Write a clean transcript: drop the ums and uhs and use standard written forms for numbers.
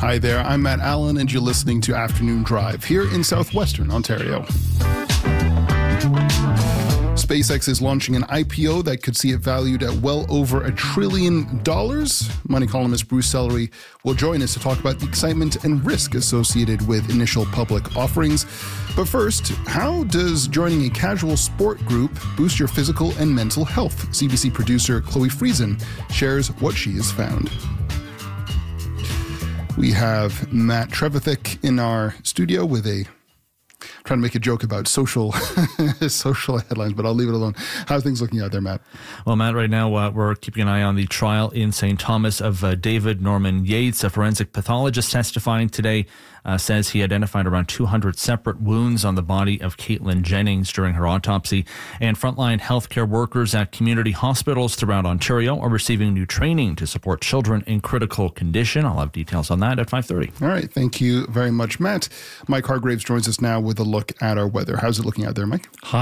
Hi there, I'm Matt Allen, and you're listening to Afternoon Drive here in southwestern Ontario. SpaceX is launching an IPO that could see it valued at well over $1 trillion. Money columnist Bruce Sellery will join us to talk about the excitement and risk associated with initial public offerings. But first, how does joining a casual sport group boost your physical and mental health? CBC producer Chloe Friesen shares what she has found. We have Matt Trevithick in our studio with trying to make a joke about social headlines, but I'll leave it alone. How are things looking out there, Matt? Well, Matt, right now we're keeping an eye on the trial in St. Thomas of David Norman Yates. A forensic pathologist testifying today says he identified around 200 separate wounds on the body of Caitlin Jennings during her autopsy. And frontline healthcare workers at community hospitals throughout Ontario are receiving new training to support children in critical condition. I'll have details on that at 5:30. All right. Thank you very much, Matt. Mike Hargraves joins us now with a look at our weather. How's it looking out there, Mike? High